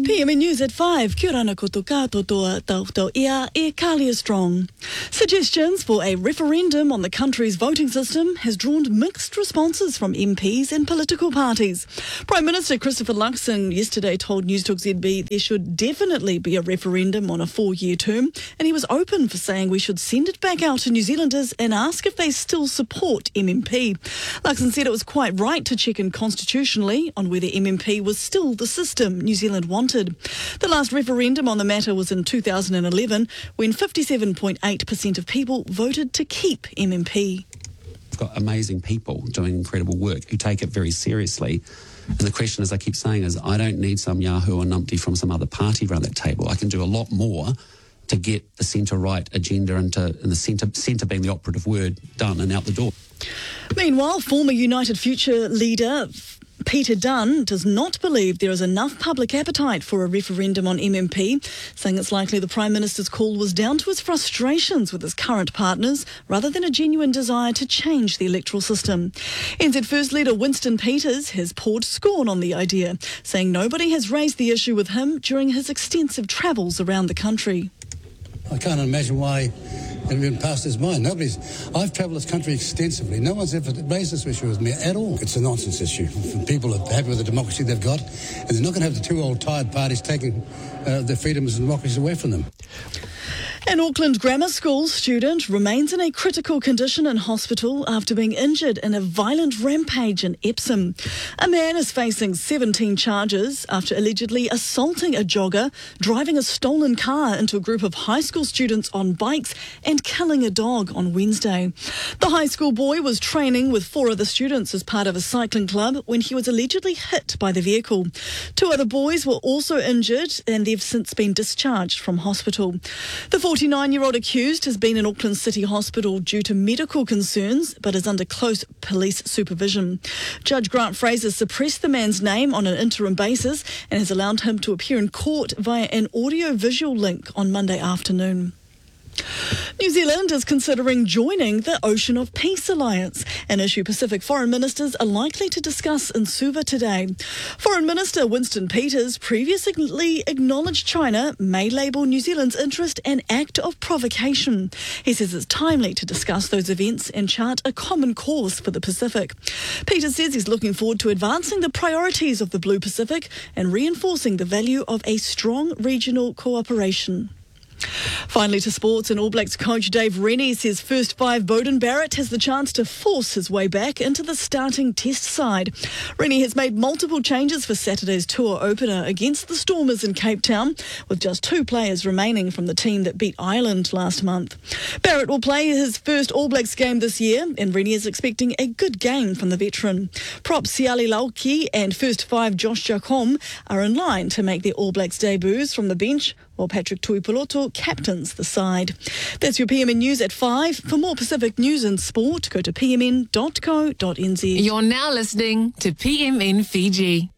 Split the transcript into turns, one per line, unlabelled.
PMN News at 5. Kia ora koutou katoa tautou ia e Kalia Strong. Suggestions for a referendum on the country's voting system has drawn mixed responses from MPs and political parties. Prime Minister Christopher Luxon yesterday told Newstalk ZB there should definitely be a referendum on a 4-year term, and he was open for saying we should send it back out to New Zealanders and ask if they still support MMP. Luxon said it was quite right to check in constitutionally on whether MMP was still the system New Zealand wanted. The last referendum on the matter was in 2011 when 57.8% of people voted to keep MMP.
We've got amazing people doing incredible work who take it very seriously. And the question, as I keep saying, is I don't need some Yahoo or numpty from some other party around that table. I can do a lot more to get the centre-right agenda and the centre being the operative word done and out the door.
Meanwhile, former United Future leader Peter Dunn does not believe there is enough public appetite for a referendum on MMP, saying it's likely the Prime Minister's call was down to his frustrations with his current partners rather than a genuine desire to change the electoral system. NZ First Leader Winston Peters has poured scorn on the idea, saying nobody has raised the issue with him during his extensive travels around the country.
I can't imagine why it even passed his mind. I've travelled this country extensively. No one's ever raised this issue with me at all. It's a nonsense issue. People are happy with the democracy they've got, and they're not going to have the two old tired parties taking their freedoms and democracy away from them.
An Auckland Grammar School student remains in a critical condition in hospital after being injured in a violent rampage in Epsom. A man is facing 17 charges after allegedly assaulting a jogger, driving a stolen car into a group of high school students on bikes and killing a dog on Wednesday. The high school boy was training with 4 other students as part of a cycling club when he was allegedly hit by the vehicle. 2 other boys were also injured and they've since been discharged from hospital. The 49-year-old accused has been in Auckland City Hospital due to medical concerns but is under close police supervision. Judge Grant Fraser suppressed the man's name on an interim basis and has allowed him to appear in court via an audio-visual link on Monday afternoon. New Zealand is considering joining the Ocean of Peace Alliance, an issue Pacific foreign ministers are likely to discuss in Suva today. Foreign Minister Winston Peters previously acknowledged China may label New Zealand's interest an act of provocation. He says it's timely to discuss those events and chart a common course for the Pacific. Peters says he's looking forward to advancing the priorities of the Blue Pacific and reinforcing the value of a strong regional cooperation. Finally to sports, and All Blacks coach Dave Rennie says first 5 Beauden Barrett has the chance to force his way back into the starting test side. Rennie has made multiple changes for Saturday's tour opener against the Stormers in Cape Town, with just 2 players remaining from the team that beat Ireland last month. Barrett will play his first All Blacks game this year, and Rennie is expecting a good game from the veteran. Prop Siali Lauki and first 5 Josh Jacom are in line to make their All Blacks debuts from the bench, while Patrick Tuipulotu captains the side. That's your PMN News at 5. For more Pacific news and sport, go to pmn.co.nz.
You're now listening to PMN Fiji.